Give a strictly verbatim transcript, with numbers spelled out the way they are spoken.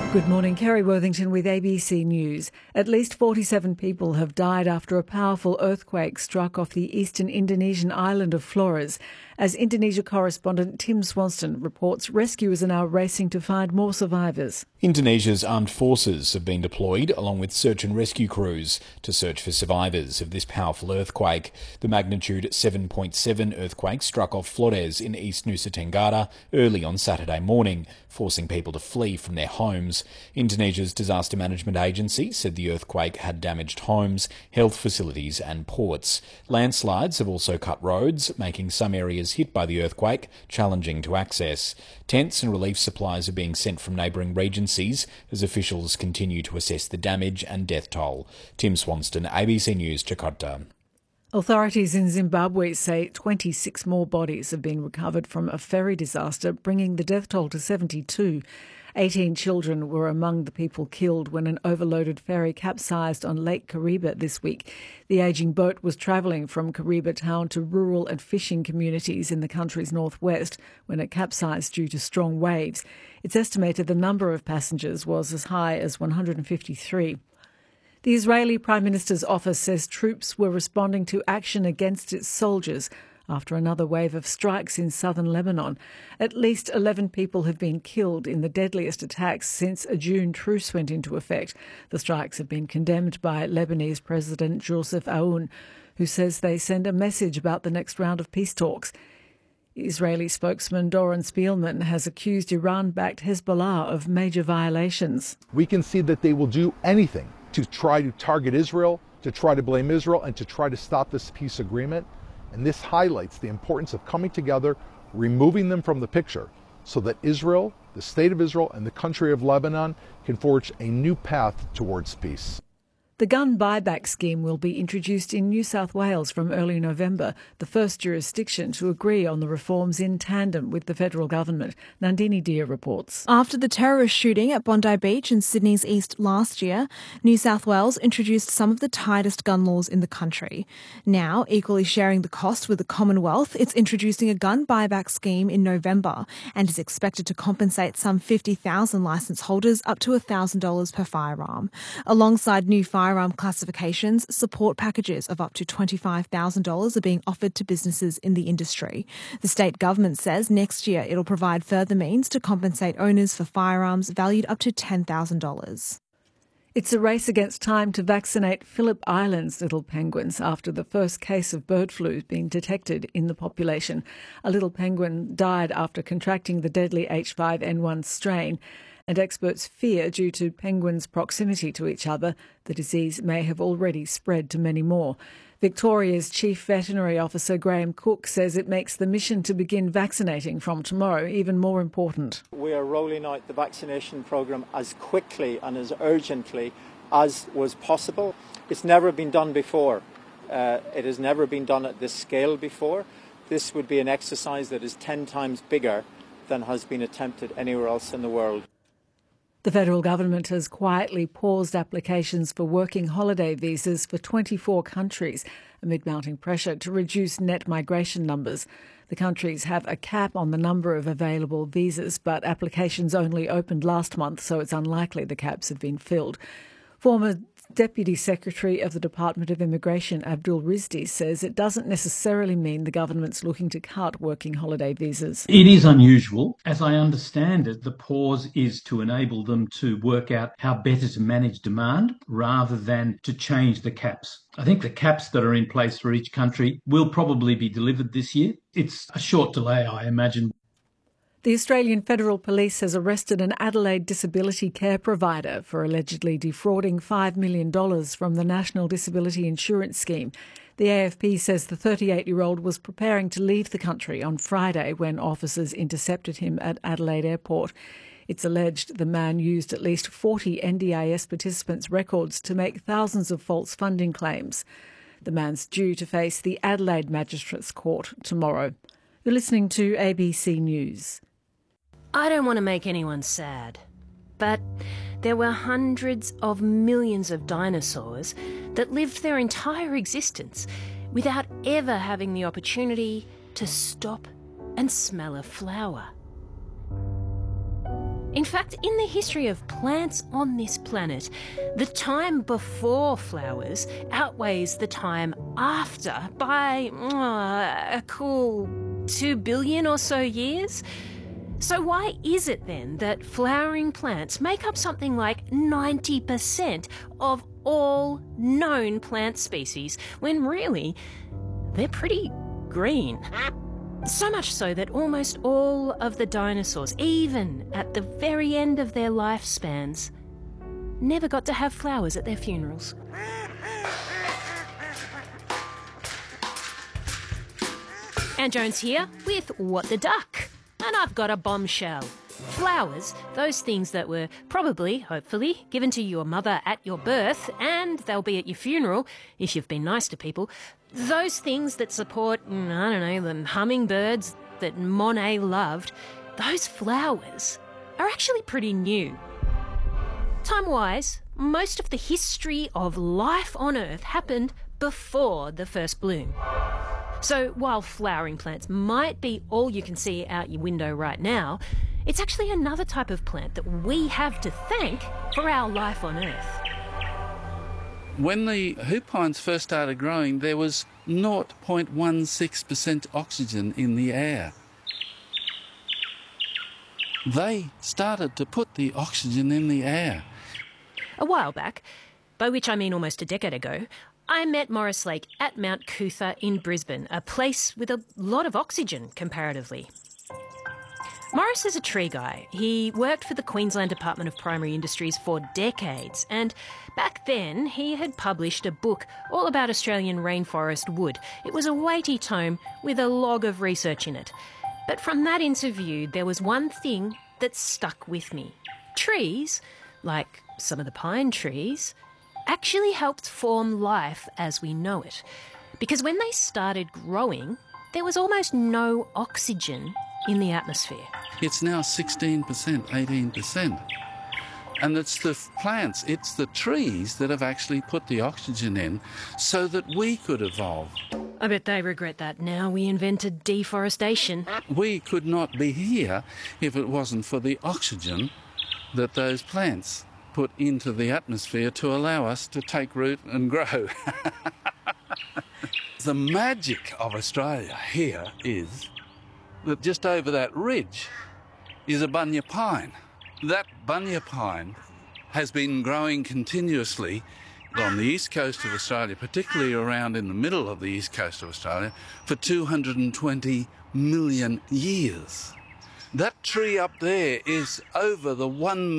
Good morning, Kerry Worthington with A B C News. At least forty-seven people have died after a powerful earthquake struck off the eastern Indonesian island of Flores. As Indonesia correspondent Tim Swanston reports, rescuers are now racing to find more survivors. Indonesia's armed forces have been deployed, along with search and rescue crews, to search for survivors of this powerful earthquake. The magnitude seven point seven earthquake struck off Flores in East Nusa Tenggara early on Saturday morning, forcing people to flee from their homes. Indonesia's disaster management agency said the earthquake had damaged homes, health facilities and ports. Landslides have also cut roads, making some areas hit by the earthquake challenging to access. Tents and relief supplies are being sent from neighbouring regencies as officials continue to assess the damage and death toll. Tim Swanston, A B C News, Jakarta. Authorities in Zimbabwe say twenty-six more bodies have been recovered from a ferry disaster, bringing the death toll to seventy-two. eighteen children were among the people killed when an overloaded ferry capsized on Lake Kariba this week. The ageing boat was travelling from Kariba town to rural and fishing communities in the country's northwest when it capsized due to strong waves. It's estimated the number of passengers was as high as one hundred fifty-three. The Israeli Prime Minister's office says troops were responding to action against its soldiers after another wave of strikes in southern Lebanon. At least eleven people have been killed in the deadliest attacks since a June truce went into effect. The strikes have been condemned by Lebanese President Joseph Aoun, who says they send a message about the next round of peace talks. Israeli spokesman Doron Spielman has accused Iran-backed Hezbollah of major violations. We can see that they will do anything to try to target Israel, to try to blame Israel, and to try to stop this peace agreement. And this highlights the importance of coming together, removing them from the picture, so that Israel, the state of Israel, and the country of Lebanon can forge a new path towards peace. The gun buyback scheme will be introduced in New South Wales from early November, the first jurisdiction to agree on the reforms in tandem with the federal government. Nandini Deer reports. After the terrorist shooting at Bondi Beach in Sydney's east last year, New South Wales introduced some of the tightest gun laws in the country. Now, equally sharing the cost with the Commonwealth, it's introducing a gun buyback scheme in November and is expected to compensate some fifty thousand licence holders up to one thousand dollars per firearm. Alongside new firearms Firearm classifications, support packages of up to twenty-five thousand dollars are being offered to businesses in the industry. The state government says next year it'll provide further means to compensate owners for firearms valued up to ten thousand dollars. It's a race against time to vaccinate Phillip Island's little penguins after the first case of bird flu being detected in the population. A little penguin died after contracting the deadly H five N one strain, and experts fear, due to penguins' proximity to each other, the disease may have already spread to many more. Victoria's Chief Veterinary Officer Graham Cook says it makes the mission to begin vaccinating from tomorrow even more important. We are rolling out the vaccination programme as quickly and as urgently as was possible. It's never been done before. Uh, it has never been done at this scale before. This would be an exercise that is ten times bigger than has been attempted anywhere else in the world. The federal government has quietly paused applications for working holiday visas for twenty-four countries amid mounting pressure to reduce net migration numbers. The countries have a cap on the number of available visas, but applications only opened last month, so it's unlikely the caps have been filled. Former Deputy Secretary of the Department of Immigration, Abdul Rizdi, says it doesn't necessarily mean the government's looking to cut working holiday visas. It is unusual. As I understand it, the pause is to enable them to work out how better to manage demand rather than to change the caps. I think the caps that are in place for each country will probably be delivered this year. It's a short delay, I imagine. The Australian Federal Police has arrested an Adelaide disability care provider for allegedly defrauding five million dollars from the National Disability Insurance Scheme. The A F P says the thirty-eight-year-old was preparing to leave the country on Friday when officers intercepted him at Adelaide Airport. It's alleged the man used at least forty N D I S participants' records to make thousands of false funding claims. The man's due to face the Adelaide Magistrates Court tomorrow. You're listening to A B C News. I don't want to make anyone sad, but there were hundreds of millions of dinosaurs that lived their entire existence without ever having the opportunity to stop and smell a flower. In fact, in the history of plants on this planet, the time before flowers outweighs the time after by uh, a cool two billion or so years. So why is it then that flowering plants make up something like ninety percent of all known plant species, when really they're pretty green? So much so that almost all of the dinosaurs, even at the very end of their lifespans, never got to have flowers at their funerals. Ann Jones here with What the Duck. And I've got a bombshell. Flowers, those things that were probably, hopefully, given to your mother at your birth, and they'll be at your funeral, if you've been nice to people, those things that support, I don't know, the hummingbirds that Monet loved, those flowers are actually pretty new. Time-wise, most of the history of life on Earth happened before the first bloom. So while flowering plants might be all you can see out your window right now, it's actually another type of plant that we have to thank for our life on Earth. When the hoop pines first started growing, there was zero point one six percent oxygen in the air. They started to put the oxygen in the air. A while back, by which I mean almost a decade ago, I met Maurice Lake at Mount Cootha in Brisbane, a place with a lot of oxygen comparatively. Maurice is a tree guy. He worked for the Queensland Department of Primary Industries for decades, and back then he had published a book all about Australian rainforest wood. It was a weighty tome with a log of research in it. But from that interview, there was one thing that stuck with me. Trees, like some of the pine trees, actually helped form life as we know it. Because when they started growing, there was almost no oxygen in the atmosphere. It's now sixteen percent, eighteen percent. And it's the plants, it's the trees that have actually put the oxygen in so that we could evolve. I bet they regret that now we invented deforestation. We could not be here if it wasn't for the oxygen that those plants put into the atmosphere to allow us to take root and grow. The magic of Australia here is that just over that ridge is a bunya pine. That bunya pine has been growing continuously on the east coast of Australia, particularly around in the middle of the east coast of Australia, for two hundred twenty million years. That tree up there is over the one